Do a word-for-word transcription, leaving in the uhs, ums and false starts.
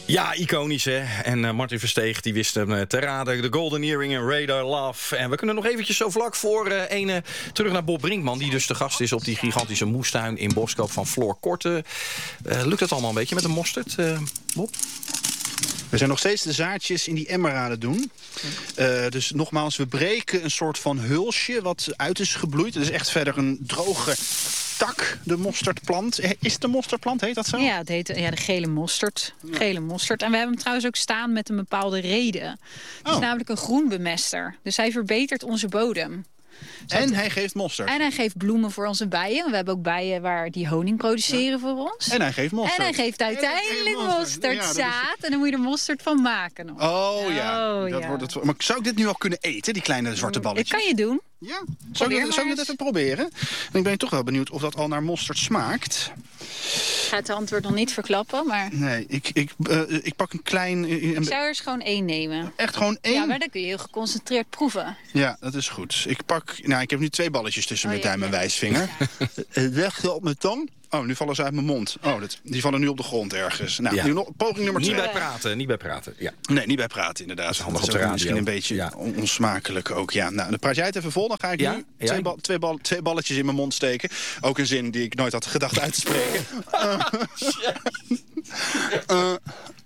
Ja, iconisch hè. En uh, Martin Versteeg die wist hem uh, te raden. De Golden Earring en Radar Love. En we kunnen nog eventjes zo vlak voor uh, ene terug naar Bob Brinkman... die dus de gast is op die gigantische moestuin in Boskoop van Floor Korte. Uh, lukt het allemaal een beetje met de mosterd, uh, Bob? We zijn nog steeds de zaadjes in die emmer aan het doen. Uh, dus nogmaals, we breken een soort van hulsje wat uit is gebloeid. Het is echt verder een droge tak, de mosterdplant. Is het de mosterdplant, heet dat zo? Ja, het heet ja, de gele mosterd. Gele mosterd. En we hebben hem trouwens ook staan met een bepaalde reden. Het is Oh. namelijk een groenbemester. Dus hij verbetert onze bodem. En hij geeft mosterd. En hij geeft bloemen voor onze bijen. We hebben ook bijen waar die honing produceren ja. voor ons. En hij geeft mosterd. En hij geeft uiteindelijk mosterdzaad. Ja, is... En dan moet je er mosterd van maken nog. Oh ja. Oh, dat ja. Wordt het... Maar zou ik dit nu al kunnen eten, die kleine zwarte balletjes? Dat kan je doen. Ja, zou ik, zou ik dit even proberen? En ik ben toch wel benieuwd of dat al naar mosterd smaakt. Ik ga het antwoord nog niet verklappen, maar... Nee, ik, ik, uh, ik pak een klein... Uh, ik zou er eens gewoon één nemen. Echt gewoon één? Ja, maar dan kun je heel geconcentreerd proeven. Ja, dat is goed. Ik pak... Nou, ik heb nu twee balletjes tussen oh, mijn ja, duim en ja. wijsvinger. Leg ze op mijn tong. Oh, nu vallen ze uit mijn mond. Oh, dat, die vallen nu op de grond ergens. Nou, ja. nu nog, poging nummer twee. Niet bij praten, niet bij praten. Ja. Nee, niet bij praten, inderdaad. Dat is handig dat op de radio. Misschien een beetje ja. onsmakelijk ook, ja. Nou, dan praat jij het even vol. Dan ga ik ja? nu ja? Twee, bal, twee, bal, twee balletjes in mijn mond steken. Ook een zin die ik nooit had gedacht uit te spreken. uh, uh,